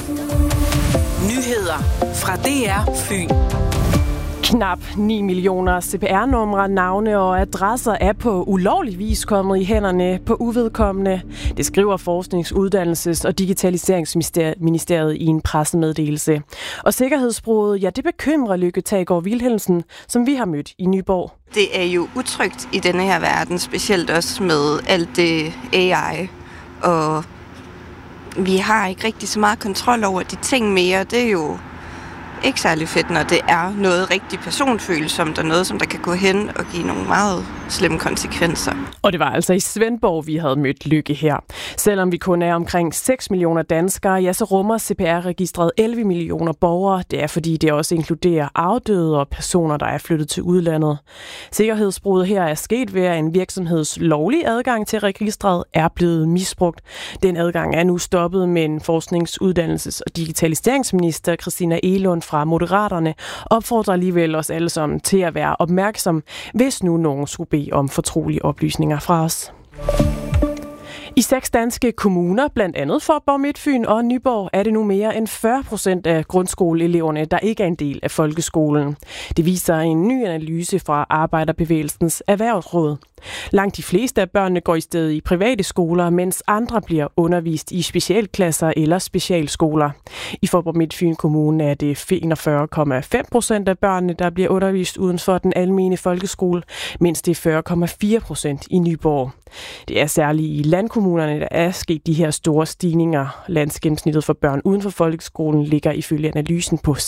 Nyheder fra DR Fyn. Knap 9 millioner CPR-numre, navne og adresser er på ulovlig vis kommet i hænderne på uvedkommende. Det skriver Forsknings-, Uddannelses- og Digitaliseringsministeriet i en pressemeddelelse. Og sikkerhedsbruddet, ja, det bekymrer Lykke Taagaard Vilhelmsen, som vi har mødt i Nyborg. Det er jo utrygt i denne her verden, specielt også med alt det AI, og vi har ikke rigtig så meget kontrol over de ting mere. Det er jo ikke særlig fedt, når det er noget rigtig personfølsomt og noget, som der kan gå hen og give nogle meget slemme konsekvenser. Og det var altså i Svendborg, vi havde mødt Lykke her. Selvom vi kun er omkring 6 millioner danskere, ja, så rummer CPR-registret 11 millioner borgere. Det er fordi, det også inkluderer afdøde og personer, der er flyttet til udlandet. Sikkerhedsbruddet her er sket ved, at en virksomheds lovlige adgang til registret er blevet misbrugt. Den adgang er nu stoppet, men Forsknings-, Uddannelses- og Digitaliseringsminister Christina Egelund fra Moderaterne opfordrer alligevel os alle sammen til at være opmærksom, hvis nu nogen skulle bede om fortrolige oplysninger fra os. I 6 danske kommuner, blandt andet Faaborg, Midtfyn og Nyborg, er det nu mere end 40% af grundskoleeleverne, der ikke er en del af folkeskolen. Det viser en ny analyse fra Arbejderbevægelsens Erhvervsråd. Langt de fleste af børnene går i stedet i private skoler, mens andre bliver undervist i specialklasser eller specialskoler. I Faaborg Midtfyn Kommune er det 41,5% af børnene, der bliver undervist uden for den almene folkeskole, mens det er 40,4% i Nyborg. Det er særligt i landkommunerne, der er sket de her store stigninger. Landsgennemsnittet for børn uden for folkeskolen ligger ifølge analysen på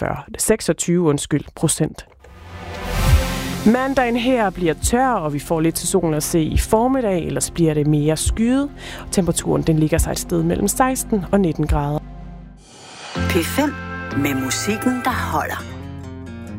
26% Mandagen her bliver tør, og vi får lidt til solen at se i formiddag, ellers bliver det mere skyet. Temperaturen den ligger sig et sted mellem 16 og 19 grader. P5 med musikken, der holder.